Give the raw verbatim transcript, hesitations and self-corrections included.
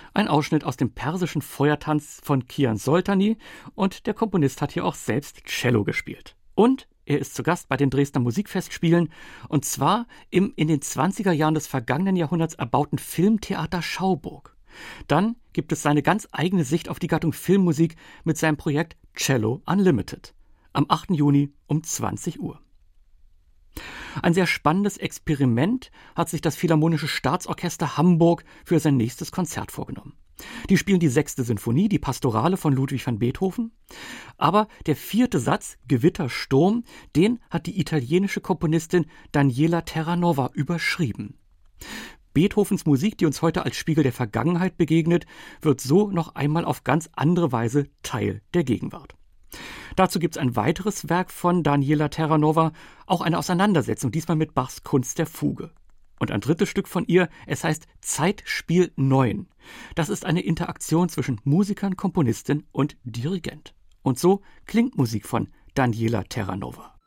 Ein Ausschnitt aus dem persischen Feuertanz von Kian Soltani, und der Komponist hat hier auch selbst Cello gespielt. Und er ist zu Gast bei den Dresdner Musikfestspielen, und zwar im in den zwanziger Jahren des vergangenen Jahrhunderts erbauten Filmtheater Schauburg. Dann gibt es seine ganz eigene Sicht auf die Gattung Filmmusik mit seinem Projekt Cello Unlimited. Am achten Juni um zwanzig Uhr. Ein sehr spannendes Experiment hat sich das Philharmonische Staatsorchester Hamburg für sein nächstes Konzert vorgenommen. Die spielen die sechste Sinfonie, die Pastorale von Ludwig van Beethoven. Aber der vierte Satz, Gewittersturm, den hat die italienische Komponistin Daniela Terranova überschrieben. Beethovens Musik, die uns heute als Spiegel der Vergangenheit begegnet, wird so noch einmal auf ganz andere Weise Teil der Gegenwart. Dazu gibt es ein weiteres Werk von Daniela Terranova, auch eine Auseinandersetzung, diesmal mit Bachs Kunst der Fuge. Und ein drittes Stück von ihr, es heißt Zeitspiel neun. Das ist eine Interaktion zwischen Musikern, Komponistin und Dirigent. Und so klingt Musik von Daniela Terranova.